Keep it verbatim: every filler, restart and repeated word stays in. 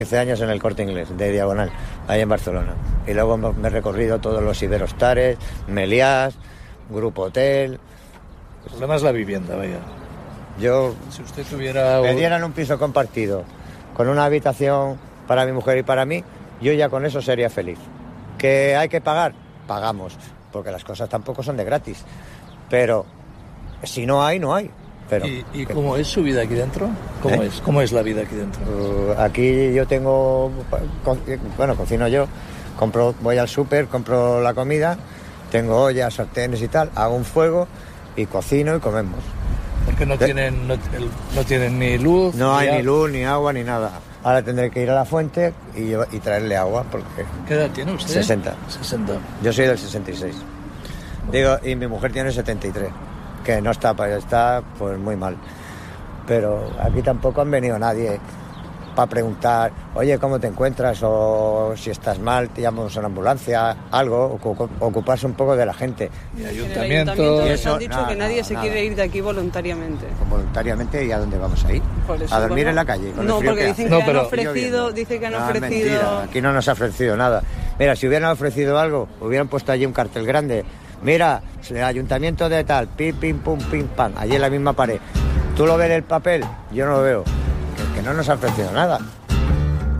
quince años en el Corte Inglés, de Diagonal, ahí en Barcelona. Y luego me he recorrido todos los Iberostares, Meliás, Grupo Hotel. El problema es la vivienda, vaya. Yo, si usted tuviera... me dieran un piso compartido, con una habitación para mi mujer y para mí, yo ya con eso sería feliz. ¿Que hay que pagar? Pagamos, porque las cosas tampoco son de gratis. Pero si no hay, no hay. Pero, ¿Y, y cómo es su vida aquí dentro? ¿Cómo, ¿Eh? es? ¿Cómo es la vida aquí dentro? Uh, aquí yo tengo, bueno, cocino yo, compro, voy al súper, compro la comida, tengo ollas, sartenes y tal, hago un fuego y cocino y comemos. Porque no, ¿De? tienen, no, no tienen ni luz. No ni hay agua. ni luz, ni agua, ni nada. Ahora tendré que ir a la fuente y, y traerle agua porque... ¿Qué edad tiene usted? sesenta. sesenta. Yo soy del sesenta y seis. Digo, y mi mujer tiene setenta y tres. Que no está, está pues muy mal. Pero aquí tampoco han venido nadie para preguntar, oye, ¿cómo te encuentras? O si estás mal, te llamamos a una ambulancia, algo, ocuparse un poco de la gente. Y ayuntamiento... ayuntamiento y eso, han dicho nada, que nadie nada, se nada. quiere ir de aquí voluntariamente. Voluntariamente, ¿y a dónde vamos a ir? Eso, a dormir bueno, en la calle. Con no, el frío porque que dicen hace. que No, pero- han ofrecido, dice que han No, es ofrecido... mentira, aquí no nos ha ofrecido nada. Mira, si hubieran ofrecido algo, hubieran puesto allí un cartel grande. Mira, el ayuntamiento de tal, pim, pim, pum, pim, pam, allí en la misma pared. ¿Tú lo ves en el papel? Yo no lo veo. Que, que no nos ha ofrecido nada.